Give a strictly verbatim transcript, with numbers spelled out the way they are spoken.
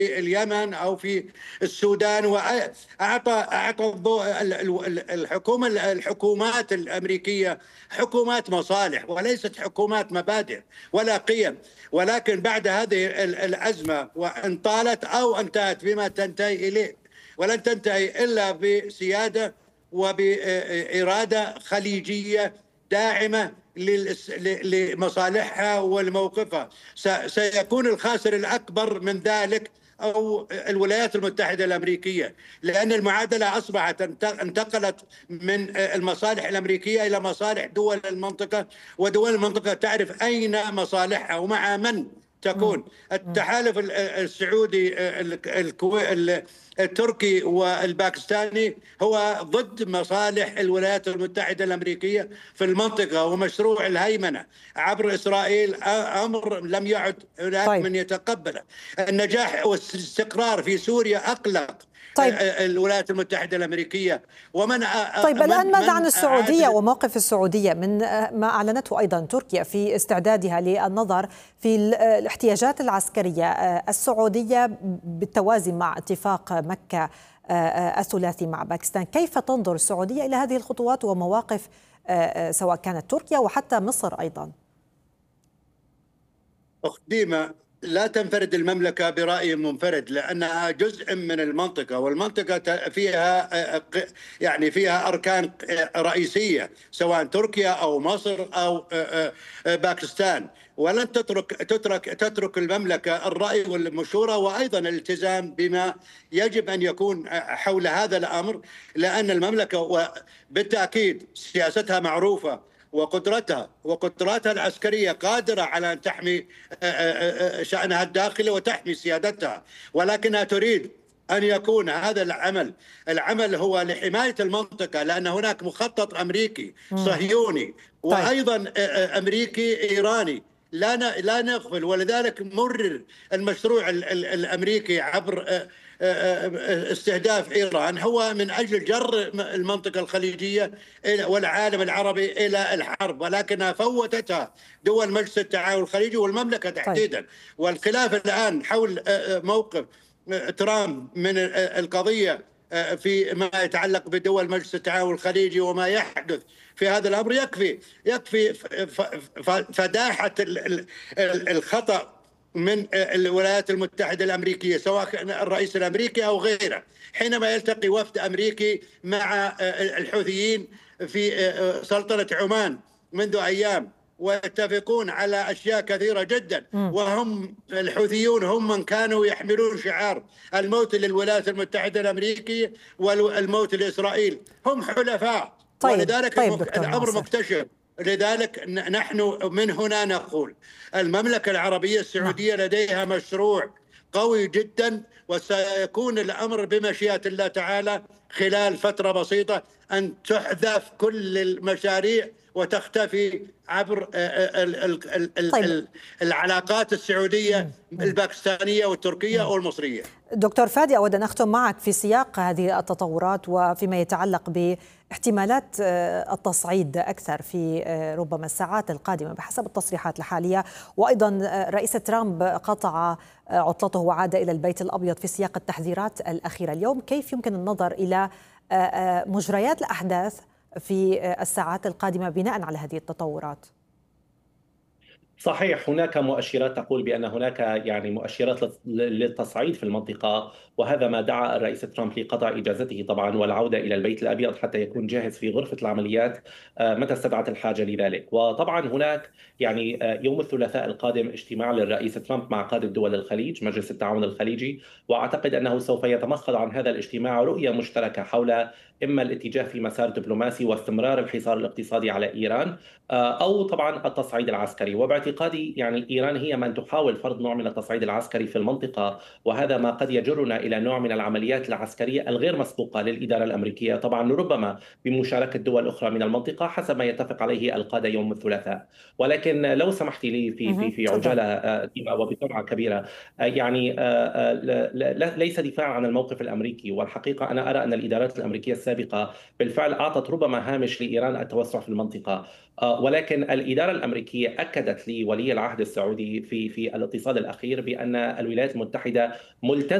اليمن أو في السودان، وأعطى أعطى الضوء الحكومة الحكومات الأمريكية حكومات مصالح وليست حكومات مبادئ ولا قيم. ولكن بعد هذه الأزمة وإن طالت أو انتهت بما تنتهي إليه، ولن تنتهي إلا بسيادة وبإرادة خليجية داعمة لمصالحها والموقفها، سيكون الخاسر الأكبر من ذلك أو الولايات المتحدة الأمريكية، لأن المعادلة أصبحت انتقلت من المصالح الأمريكية إلى مصالح دول المنطقة، ودول المنطقة تعرف أين مصالحها ومع من تكون. التحالف السعودي التركي والباكستاني هو ضد مصالح الولايات المتحدة الأمريكية في المنطقة، ومشروع الهيمنة عبر إسرائيل أمر لم يعد هناك طيب. من يتقبله. النجاح والاستقرار في سوريا أقلق طيب. الولايات المتحدة الأمريكية. ومن طيب الآن ماذا عن السعودية عادل... وموقف السعودية من ما أعلنته أيضا تركيا في استعدادها للنظر في الاحتياجات العسكرية السعودية بالتوازي مع اتفاق مكة الثلاثي مع باكستان؟ كيف تنظر السعودية إلى هذه الخطوات ومواقف سواء كانت تركيا وحتى مصر أيضا؟ أخت ديما، لا تنفرد المملكة برأي منفرد، لأنها جزء من المنطقة، والمنطقة فيها يعني فيها أركان رئيسية سواء تركيا أو مصر أو باكستان، ولن تترك تترك تترك المملكة الرأي والمشورة وأيضا الالتزام بما يجب أن يكون حول هذا الأمر، لأن المملكة بالتأكيد سياستها معروفة، وقدرتها وقدراتها العسكرية قادرة على أن تحمي شأنها الداخلي وتحمي سيادتها، ولكنها تريد أن يكون هذا العمل العمل هو لحماية المنطقة، لأن هناك مخطط أمريكي صهيوني وأيضا أمريكي إيراني لا لا نغفل، ولذلك مرر المشروع الأمريكي عبر استهداف إيران هو من أجل جر المنطقة الخليجية والعالم العربي إلى الحرب، ولكنها فوتتها دول مجلس التعاون الخليجي والمملكة تحديدا. طيب. والخلاف الآن حول موقف ترامب من القضية في ما يتعلق بدول مجلس التعاون الخليجي وما يحدث في هذا الأمر يكفي يكفي فداحة الخطأ من الولايات المتحدة الأمريكية سواء الرئيس الأمريكي أو غيره، حينما يلتقي وفد أمريكي مع الحوثيين في سلطنة عمان منذ أيام ويتفقون على أشياء كثيرة جدا، وهم الحوثيون هم من كانوا يحملون شعار الموت للولايات المتحدة الأمريكية والموت لإسرائيل، هم حلفاء. طيب. ولذلك طيب الأمر مكتشف. لذلك نحن من هنا نقول المملكة العربية السعودية لديها مشروع قوي جدا، وسيكون الأمر بمشيئة الله تعالى خلال فترة بسيطة أن تحذف كل المشاريع وتختفي عبر طيب. العلاقات السعودية الباكستانية والتركية والمصرية. دكتور فادي، أود أن أختم معك في سياق هذه التطورات وفيما يتعلق باحتمالات التصعيد أكثر في ربما الساعات القادمة بحسب التصريحات الحالية، وأيضا رئيس ترامب قطع عطلته وعاد إلى البيت الأبيض في سياق التحذيرات الأخيرة اليوم. كيف يمكن النظر إلى مجريات الأحداث في الساعات القادمة بناء على هذه التطورات؟ صحيح، هناك مؤشرات تقول بأن هناك يعني مؤشرات للتصعيد في المنطقة، وهذا ما دعا الرئيس ترامب لقطع إجازته طبعا والعودة إلى البيت الأبيض حتى يكون جاهز في غرفة العمليات متى استدعت الحاجة لذلك. وطبعا هناك يعني يوم الثلاثاء القادم اجتماع للرئيس ترامب مع قادة دول الخليج مجلس التعاون الخليجي، وأعتقد أنه سوف يتمخض عن هذا الاجتماع رؤية مشتركة حول إما الاتجاه في مسار دبلوماسي واستمرار الحصار الاقتصادي على إيران أو طبعا التصعيد العسكري. وباعتقادي يعني إيران هي من تحاول فرض نوع من التصعيد العسكري في المنطقة، وهذا ما قد يجرنا إلى نوع من العمليات العسكرية الغير مسبوقة للإدارة الأمريكية، طبعا ربما بمشاركة دول أخرى من المنطقة حسب ما يتفق عليه القادة يوم الثلاثاء. ولكن لو سمحتي لي في في في عجالة وبسرعة كبيرة، يعني ليس دفاعا عن الموقف الأمريكي، والحقيقة أنا أرى أن الإدارات الأمريكية السابقة بالفعل أعطت ربما هامش لإيران التوسع في المنطقة، ولكن الإدارة الأمريكية أكدت لي ولي العهد السعودي في في الاتصال الأخير بأن الولايات المتحدة ملتزمة